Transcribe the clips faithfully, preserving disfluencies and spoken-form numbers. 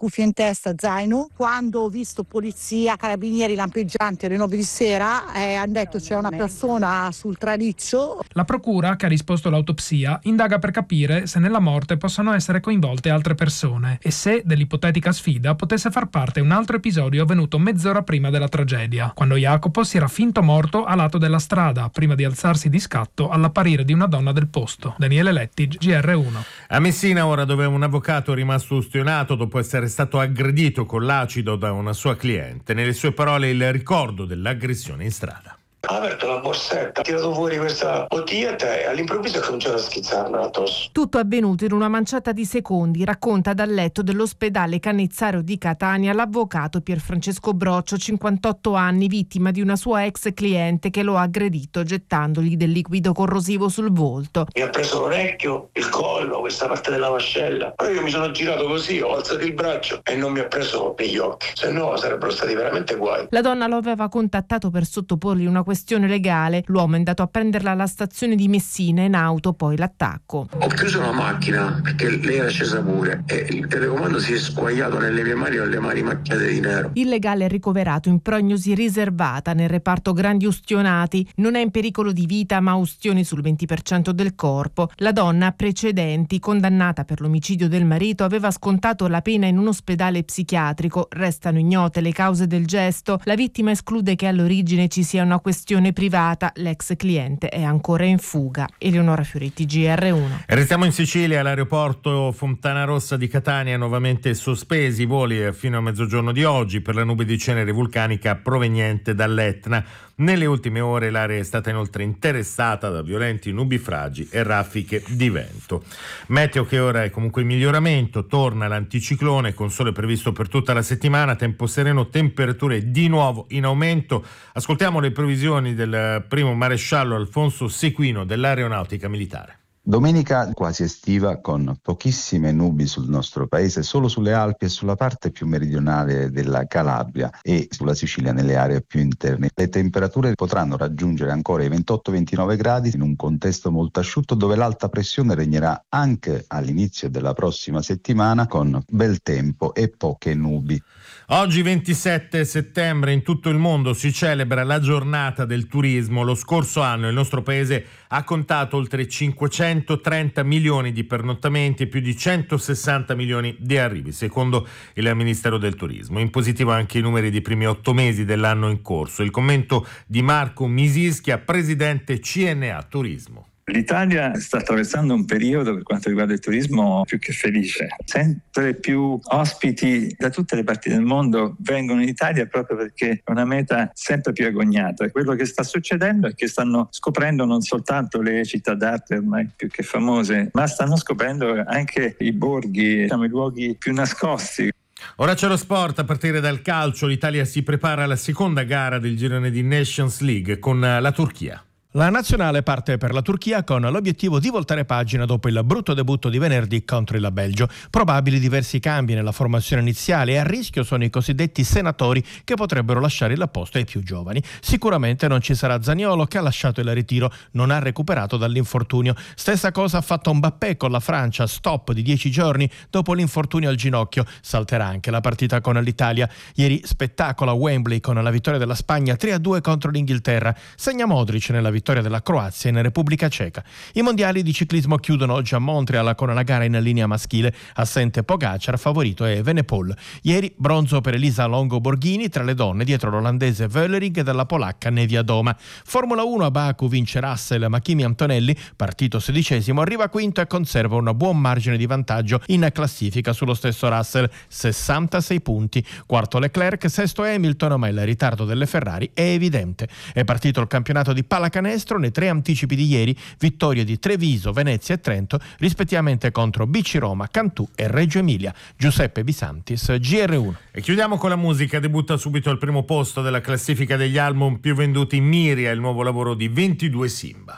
cuffie in testa, zaino. Quando ho visto polizia, carabinieri, lampeggianti alle nove di sera, eh, hanno detto c'è una persona sul traliccio. La procura, che ha risposto all'autopsia, indaga per capire se nella morte possano essere coinvolte altre persone e se dell'ipotetica sfida potesse far parte un altro episodio avvenuto mezz'ora prima della tragedia, quando Jacopo si era finto morto a lato della strada, prima di alzarsi di scatto all'apparire di una donna del posto. Daniele Letti, G R uno. A Messina ora, dove un avvocato è rimasto ustionato dopo essere stato aggredito con l'acido da una sua cliente. Nelle sue parole il ricordo dell'aggressione in strada. Ha aperto la borsetta, ha tirato fuori questa bottiglietta e all'improvviso ha cominciato a schizzarmela addosso. Tutto avvenuto in una manciata di secondi, racconta dal letto dell'ospedale Cannizzaro di Catania l'avvocato Pierfrancesco Broccio, cinquantotto anni, vittima di una sua ex cliente che lo ha aggredito gettandogli del liquido corrosivo sul volto. Mi ha preso l'orecchio, il collo, questa parte della mascella. Poi io mi sono girato così, ho alzato il braccio e non mi ha preso negli occhi, se no sarebbero stati veramente guai. La donna lo aveva contattato per sottoporgli una questione questione legale. L'uomo è andato a prenderla alla stazione di Messina in auto, poi l'attacco. Ho chiuso la macchina perché lei era scesa pure e il telecomando si è squagliato nelle mie mani, ho le mani macchiate di nero. Il legale è ricoverato in prognosi riservata nel reparto grandi ustionati. Non è in pericolo di vita, ma ustioni sul venti per cento del corpo. La donna ha precedenti, condannata per l'omicidio del marito, aveva scontato la pena in un ospedale psichiatrico. Restano ignote le cause del gesto. La vittima esclude che all'origine ci sia una questione privata. L'ex cliente è ancora in fuga. Eleonora Fioretti, G R uno. Restiamo in Sicilia. L'aeroporto Fontanarossa di Catania nuovamente sospesi i voli fino a mezzogiorno di oggi per la nube di cenere vulcanica proveniente dall'Etna. Nelle ultime ore l'area è stata inoltre interessata da violenti nubifragi e raffiche di vento. Meteo che ora è comunque in miglioramento, torna l'anticiclone con sole previsto per tutta la settimana, tempo sereno, temperature di nuovo in aumento. Ascoltiamo le previsioni del primo maresciallo Alfonso Sequino dell'Aeronautica Militare. Domenica quasi estiva con pochissime nubi sul nostro paese, solo sulle Alpi e sulla parte più meridionale della Calabria e sulla Sicilia nelle aree più interne. Le temperature potranno raggiungere ancora i ventotto ventinove gradi in un contesto molto asciutto dove l'alta pressione regnerà anche all'inizio della prossima settimana con bel tempo e poche nubi. Oggi ventisette settembre in tutto il mondo si celebra la giornata del turismo. Lo scorso anno il nostro paese ha contato oltre cinquecentotrenta milioni di pernottamenti e più di centosessanta milioni di arrivi, secondo il Ministero del Turismo. In positivo anche i numeri dei primi otto mesi dell'anno in corso. Il commento di Marco Misischia, presidente C N A Turismo. L'Italia sta attraversando un periodo per quanto riguarda il turismo più che felice. Sempre più ospiti da tutte le parti del mondo vengono in Italia proprio perché è una meta sempre più agognata. Quello che sta succedendo è che stanno scoprendo non soltanto le città d'arte ormai più che famose, ma stanno scoprendo anche i borghi, diciamo, i luoghi più nascosti. Ora c'è lo sport, a partire dal calcio. L'Italia si prepara alla seconda gara del girone di Nations League con la Turchia. La nazionale parte per la Turchia con l'obiettivo di voltare pagina dopo il brutto debutto di venerdì contro il Belgio. Probabili diversi cambi nella formazione iniziale e a rischio sono i cosiddetti senatori che potrebbero lasciare il posto ai più giovani. Sicuramente non ci sarà Zaniolo, che ha lasciato il ritiro, non ha recuperato dall'infortunio. Stessa cosa ha fatto Mbappé con la Francia, stop di dieci giorni dopo l'infortunio al ginocchio. Salterà anche la partita con l'Italia. Ieri spettacolo a Wembley con la vittoria della Spagna tre a due contro l'Inghilterra. Segna Modric nella vittoria della Croazia in Repubblica Ceca. I mondiali di ciclismo chiudono oggi a Montreal con la gara in linea maschile. Assente Pogacar, favorito è Evenepoel. Ieri bronzo per Elisa Longo Borghini tra le donne, dietro l'olandese Völlering e della polacca Nevia Doma. Formula uno a Baku vince Russell, ma Kimi Antonelli, partito sedicesimo, arriva quinto e conserva un buon margine di vantaggio in classifica sullo stesso Russell, sessantasei punti. Quarto Leclerc, sesto Hamilton, ma il ritardo delle Ferrari è evidente. È partito il campionato di pallacanestro. Nei tre anticipi di ieri, vittorie di Treviso, Venezia e Trento, rispettivamente contro B C Roma, Cantù e Reggio Emilia. Giuseppe Bisantis, G R uno. E chiudiamo con la musica. Debutta subito al primo posto della classifica degli album più venduti Miria, il nuovo lavoro di ventidue Simba.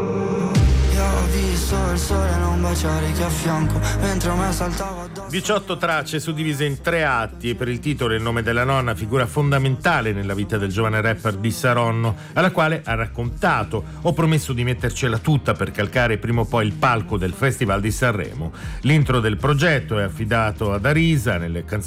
Il sole non baciare che a fianco mentre me saltavo addosso. diciotto tracce suddivise in tre atti e per il titolo Il nome della nonna, figura fondamentale nella vita del giovane rapper di Saronno, alla quale ha raccontato: ho promesso di mettercela tutta per calcare prima o poi il palco del Festival di Sanremo. L'intro del progetto è affidato ad Arisa. Nelle canzoni